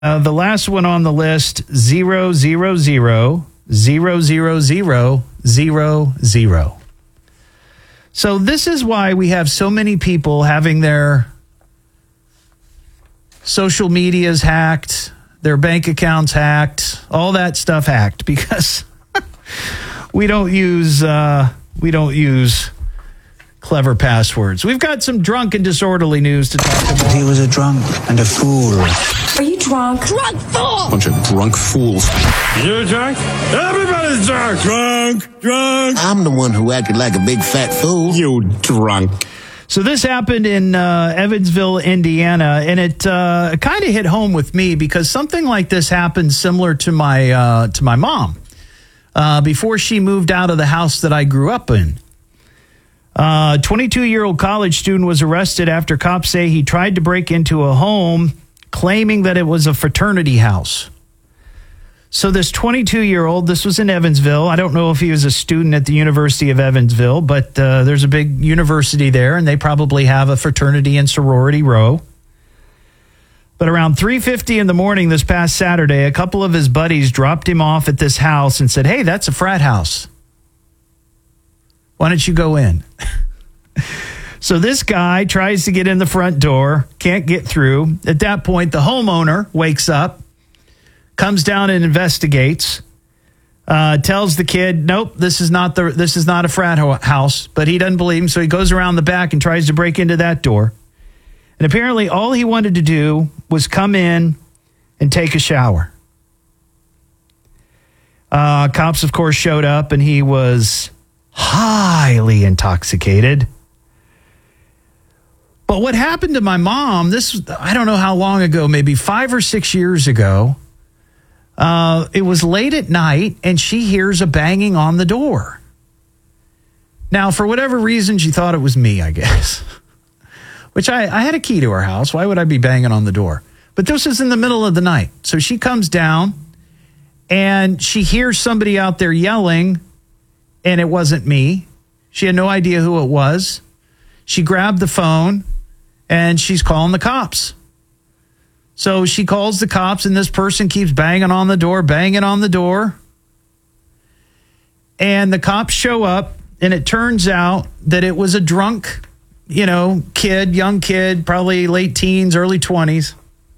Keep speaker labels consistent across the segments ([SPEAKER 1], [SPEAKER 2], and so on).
[SPEAKER 1] The last one on the list, 000 000 000. So this is why we have so many people having their social medias hacked, their bank accounts hacked, all that stuff hacked, because we don't use clever passwords. We've got some drunk and disorderly news to talk about.
[SPEAKER 2] He was a drunk and a fool.
[SPEAKER 3] Are you drunk? Drunk fool!
[SPEAKER 4] Bunch of drunk fools.
[SPEAKER 5] You're drunk? Everybody's drunk! Drunk!
[SPEAKER 6] I'm the one who acted like a big fat fool.
[SPEAKER 5] You drunk.
[SPEAKER 1] So this happened in Evansville, Indiana, and it kind of hit home with me because something like this happened similar to my mom before she moved out of the house that I grew up in. 22-year-old college student was arrested after cops say he tried to break into a home claiming that it was a fraternity house. So this 22-year-old, this was in Evansville. I don't know if he was a student at the University of Evansville, but there's a big university there, and they probably have a fraternity and sorority row. But around 3:50 in the morning this past Saturday, a couple of his buddies dropped him off at this house and said, "Hey, that's a frat house. Why don't you go in?" So this guy tries to get in the front door, can't get through. At that point, the homeowner wakes up, comes down and investigates, tells the kid, "Nope, this is not a frat house." But he doesn't believe him, so he goes around the back and tries to break into that door. And apparently all he wanted to do was come in and take a shower. Cops, of course, showed up, and he was highly intoxicated. But what happened to my mom, I don't know how long ago, maybe 5 or 6 years ago, it was late at night, and she hears a banging on the door. Now, for whatever reason, she thought it was me, I guess. Which I had a key to her house. Why would I be banging on the door? But this is in the middle of the night. So she comes down, and she hears somebody out there yelling, and it wasn't me. She had no idea who it was. She grabbed the phone, and she's calling the cops. So she calls the cops, and this person keeps banging on the door. And the cops show up, and it turns out that it was a drunk, young kid, probably late teens, early 20s,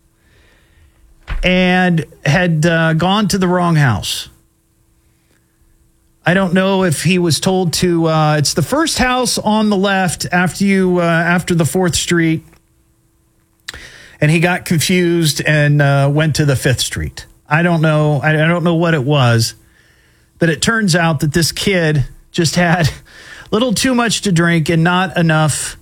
[SPEAKER 1] and had gone to the wrong house. I don't know if he was told to, it's the first house on the left after the 4th Street. And he got confused and went to the 5th Street. I don't know. I don't know what it was. But it turns out that this kid just had a little too much to drink and not enough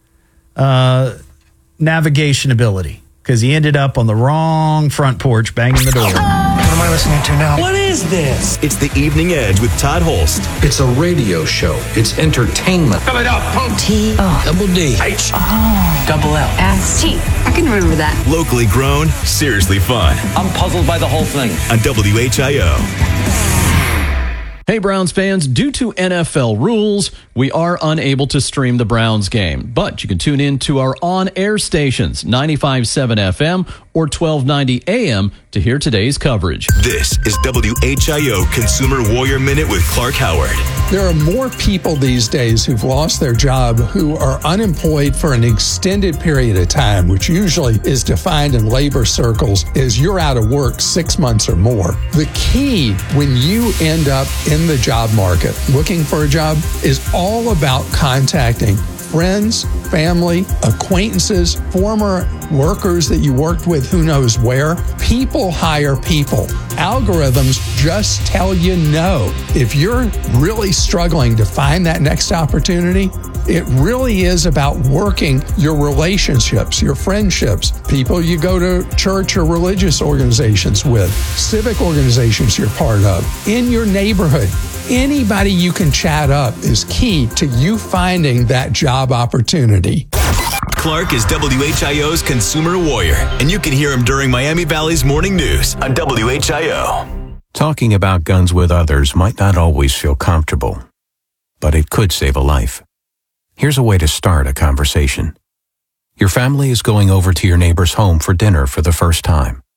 [SPEAKER 1] navigation ability, because he ended up on the wrong front porch banging the door.
[SPEAKER 2] What am I listening to now?
[SPEAKER 3] What is this?
[SPEAKER 7] It's The Evening Edge with Todd Holst.
[SPEAKER 4] It's a radio show. It's entertainment.
[SPEAKER 5] Fill it up, punk.
[SPEAKER 4] Double D.
[SPEAKER 5] H.
[SPEAKER 3] Double L. S-T. I can remember that.
[SPEAKER 7] Locally grown, seriously fun.
[SPEAKER 8] I'm puzzled by the whole thing.
[SPEAKER 7] On WHIO.
[SPEAKER 9] Hey, Browns fans, due to NFL rules, we are unable to stream the Browns game, but you can tune in to our on-air stations, 95.7 FM or 1290 AM, to hear today's coverage.
[SPEAKER 7] This is WHIO Consumer Warrior Minute with Clark Howard.
[SPEAKER 10] There are more people these days who've lost their job who are unemployed for an extended period of time, which usually is defined in labor circles as you're out of work 6 months or more. The key when you end up in the job market looking for a job is all about contacting friends, family, acquaintances, former workers that you worked with who knows where. People hire people. Algorithms just tell you no. If you're really struggling to find that next opportunity, it really is about working your relationships, your friendships, people you go to church or religious organizations with, civic organizations you're part of, in your neighborhood. Anybody you can chat up is key to you finding that job opportunity.
[SPEAKER 7] Clark is WHIO's Consumer Warrior, and you can hear him during Miami Valley's Morning News on WHIO.
[SPEAKER 11] Talking about guns with others might not always feel comfortable, but it could save a life. Here's a way to start a conversation. Your family is going over to your neighbor's home for dinner for the first time.